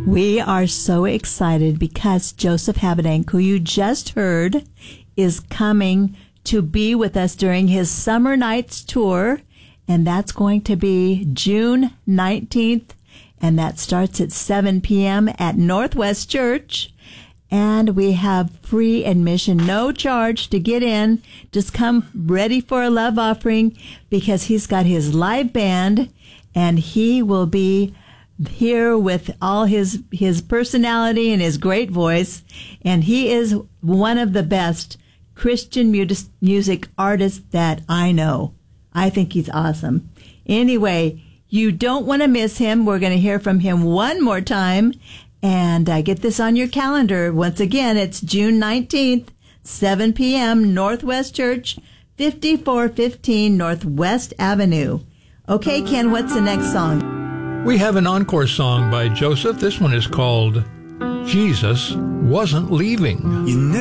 We are so excited because Joseph Habedank, who you just heard, is coming to be with us during his Summer Nights tour, and that's going to be June 19th, and that starts at 7 p.m. at Northwest Church. And we have free admission, no charge to get in. Just come ready for a love offering because he's got his live band, and he will be here with all his personality and his great voice. And he is one of the best Christian music artists that I know. I think he's awesome. Anyway, you don't want to miss him. We're going to hear from him one more time. And get this on your calendar. Once again, it's June 19th, 7 p.m., Northwest Church, 5415 Northwest Avenue. Okay, Ken, what's the next song? We have an encore song by Joseph. This one is called Jesus Wasn't Leaving.